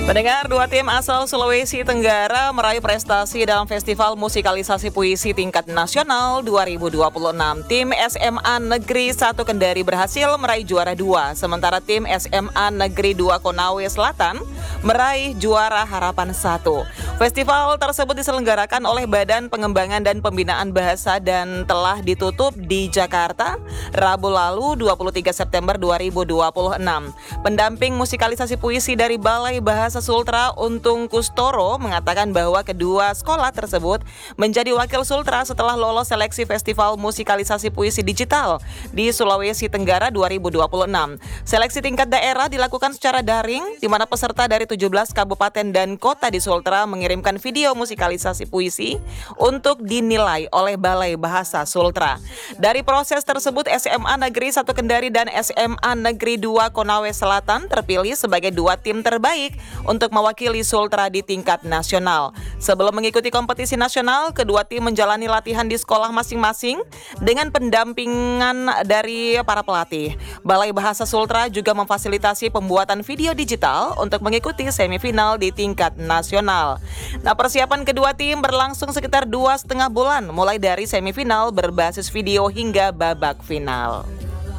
Pendengar, dua tim asal Sulawesi Tenggara meraih prestasi dalam Festival Musikalisasi Puisi Tingkat Nasional 2026. Tim SMA Negeri 1 Kendari berhasil meraih juara 2, sementara tim SMA Negeri 2 Konawe Selatan meraih juara harapan 1. Festival tersebut diselenggarakan oleh Badan Pengembangan dan Pembinaan Bahasa dan telah ditutup di Jakarta Rabu lalu 23 September 2026. Pendamping musikalisasi puisi dari Balai Bahasa Sultra Untung Kustoro mengatakan bahwa kedua sekolah tersebut menjadi wakil Sultra setelah lolos seleksi Festival Musikalisasi Puisi Digital di Sulawesi Tenggara 2026. Seleksi tingkat daerah dilakukan secara daring, di mana peserta dari 17 kabupaten dan kota di Sultra mengirimkan video musikalisasi puisi untuk dinilai oleh Balai Bahasa Sultra. Dari proses tersebut, SMA Negeri 1 Kendari dan SMA Negeri 2 Konawe Selatan terpilih sebagai dua tim terbaik untuk mewakili Sultra di tingkat nasional. Sebelum mengikuti kompetisi nasional, kedua tim menjalani latihan di sekolah masing-masing dengan pendampingan dari para pelatih. Balai Bahasa Sultra juga memfasilitasi pembuatan video digital untuk mengikuti semifinal di tingkat nasional. Nah, persiapan kedua tim berlangsung sekitar 2,5 bulan, mulai dari semifinal berbasis video hingga babak final.